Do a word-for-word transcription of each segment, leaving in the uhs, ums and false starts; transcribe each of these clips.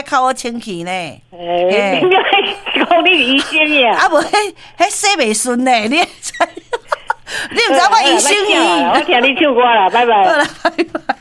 靠我清气呢。 诶，你讲你医生呀？ 啊，无迄迄洗袂顺呢，你知？你毋知我医生呢？ 我听你唱歌啦，拜拜。 好啦，拜拜。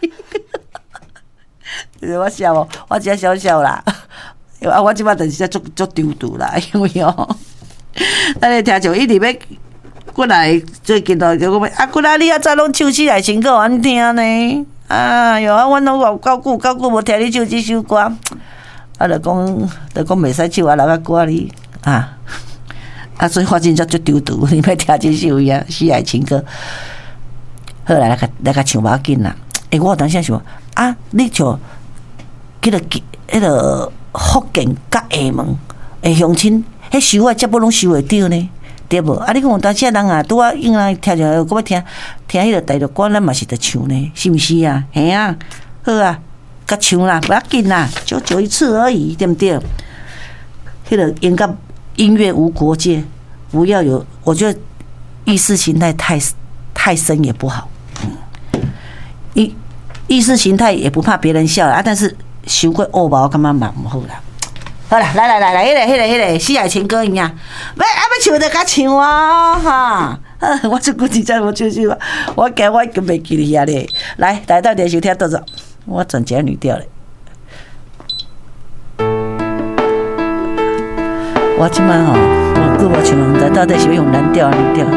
我笑哦，我只笑笑啦。啊，我即摆就是在足足丢丢啦，因为哦，咱咧听就一直要过来，最近都就讲啊，过来你啊，早拢唱起来唱歌安听呢？啊哟，啊，阮拢有够久够久无听你唱即首歌，啊，就讲就讲袂使唱啊，留甲歌哩啊。啊，所以我真正足丢丢，你要听即首呀，喜爱情歌。好啦，来个来个唱无要紧啦。诶、欸，我有当时想啊，你像迄个迄个福建甲厦门诶乡亲，迄收啊，接不拢收会着呢，对无？啊，你讲有当时人啊，拄啊应人听着，我要听听迄个台语歌，咱嘛是得唱呢，是毋是啊？嘿啊，好啊，甲唱啦，不要紧啦，就就一次而已，对不对？迄个应该音乐无国界，不要有，我觉得意识形态太太深也不好。意意识形态也不怕别人笑啊，但是伤过恶吧，我感觉嘛唔好啦。好啦，来来来来，迄、那个迄、那个迄、那个喜爱情歌一样，要啊要唱就甲唱啊哈！我这句真正无唱唱，我惊我已经袂记哩啊咧。来，来到电视听多少？我转接女调咧。我即摆吼，我句我唱，唔知到底是要用蓝调还是女调。